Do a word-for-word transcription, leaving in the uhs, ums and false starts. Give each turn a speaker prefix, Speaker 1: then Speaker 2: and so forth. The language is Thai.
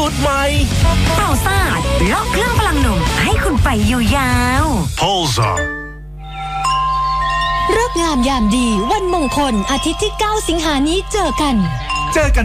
Speaker 1: สูตรใหม่
Speaker 2: เป่าซ่าล็อกเครื่องพลังหนุ่มให้คุณไปอยู่ยาว
Speaker 1: Pulsar
Speaker 3: ฤกษ์งามยามดีวันมงคลอาทิตย์ที่เก้าสิงหานี้เจอกัน
Speaker 4: เจอกัน